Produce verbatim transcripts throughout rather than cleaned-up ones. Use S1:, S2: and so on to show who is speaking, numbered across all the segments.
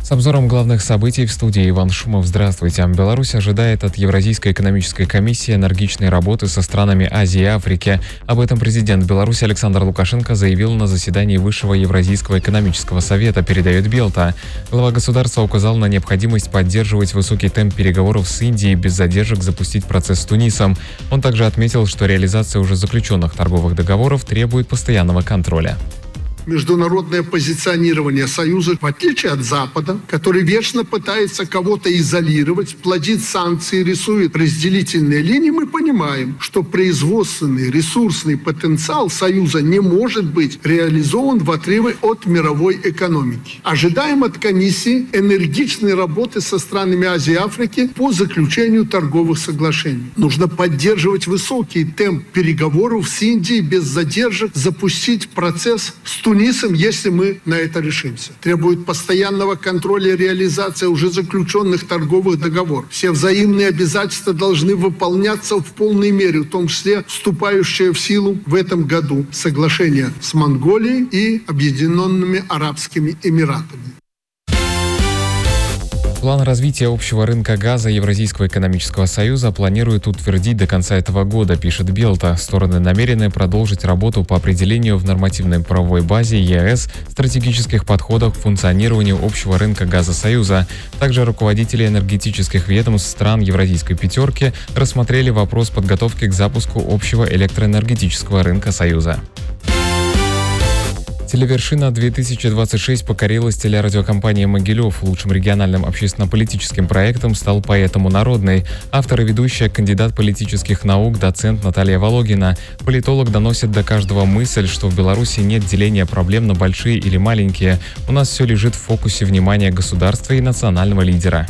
S1: С обзором главных событий в студии Иван Шумов. Здравствуйте. Беларусь ожидает от Евразийской экономической комиссии энергичной работы со странами Азии и Африки. Об этом президент Беларуси Александр Лукашенко заявил на заседании Высшего Евразийского экономического совета, передает Белта. Глава государства указал на необходимость поддерживать высокий темп переговоров с Индией, без задержек запустить процесс с Тунисом. Он также отметил, что реализация уже заключенных торговых договоров требует постоянного контроля.
S2: Международное позиционирование Союза, в отличие от Запада, который вечно пытается кого-то изолировать, плодит санкции, рисует разделительные линии, мы понимаем, что производственный, ресурсный потенциал Союза не может быть реализован в отрыве от мировой экономики. Ожидаем от комиссии энергичной работы со странами Азии и Африки по заключению торговых соглашений. Нужно поддерживать высокий темп переговоров с Индией, без задержек запустить процесс с Тунисом, если мы на это решимся. Требует постоянного контроля и реализации уже заключенных торговых договоров. Все взаимные обязательства должны выполняться в полной мере, в том числе вступающее в силу в этом году соглашение с Монголией и Объединенными Арабскими Эмиратами.
S1: План развития общего рынка газа Евразийского экономического союза планируют утвердить до конца этого года, пишет Белта. Стороны намерены продолжить работу по определению в нормативной правовой базе ЕС стратегических подходов к функционированию общего рынка газа Союза. Также руководители энергетических ведомств стран Евразийской пятерки рассмотрели вопрос подготовки к запуску общего электроэнергетического рынка Союза. Телевершина две тысячи двадцать шесть покорилась телерадиокомпания «Могилев». Лучшим региональным общественно-политическим проектом стал «Поэтому народный». Автор и ведущая, кандидат политических наук, доцент Наталья Вологина. Политолог доносит до каждого мысль, что в Беларуси нет деления проблем на большие или маленькие. У нас все лежит в фокусе внимания государства и национального лидера.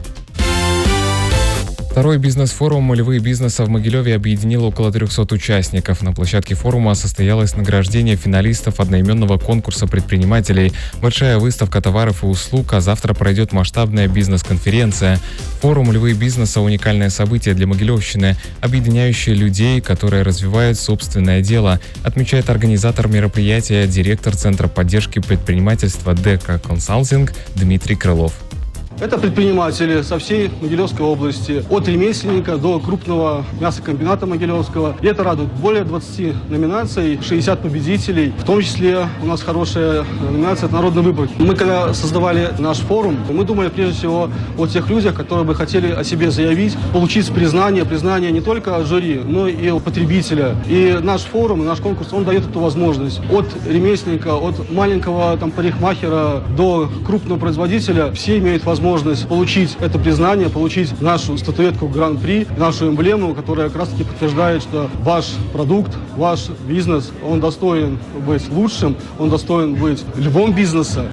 S1: Второй бизнес-форум «Львы бизнеса» в Могилеве объединил около трехсот участников. На площадке форума состоялось награждение финалистов одноименного конкурса предпринимателей, большая выставка товаров и услуг, а завтра пройдет масштабная бизнес-конференция. Форум «Львы бизнеса» – уникальное событие для Могилевщины, объединяющее людей, которые развивают собственное дело, отмечает организатор мероприятия, директор Центра поддержки предпринимательства «ДЭКа Консалтинг» Дмитрий Крылов.
S3: Это предприниматели со всей Могилевской области, от ремесленника до крупного мясокомбината Могилевского. И это радует. Более двадцати номинаций, шестьдесят победителей. В том числе у нас хорошая номинация – это народный выбор. Мы когда создавали наш форум, мы думали прежде всего о тех людях, которые бы хотели о себе заявить, получить признание, признание не только от жюри, но и у потребителя. И наш форум, наш конкурс, он дает эту возможность. От ремесленника, от маленького там парикмахера до крупного производителя все имеют возможность возможность получить это признание, получить нашу статуэтку Гран-при, нашу эмблему, которая как раз таки подтверждает, что ваш продукт, ваш бизнес, он достоин быть лучшим, он достоин быть львом бизнеса.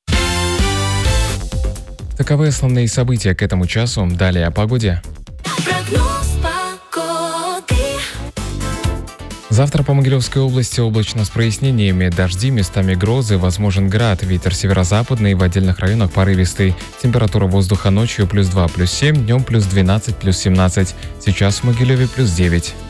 S1: Таковы основные события к этому часу. Далее о погоде. Завтра по Могилевской области облачно с прояснениями, дожди, местами грозы, возможен град, ветер северо-западный, в отдельных районах порывистый. Температура воздуха ночью плюс два, плюс семь, днем плюс двенадцать, плюс семнадцать. Сейчас в Могилеве плюс девять.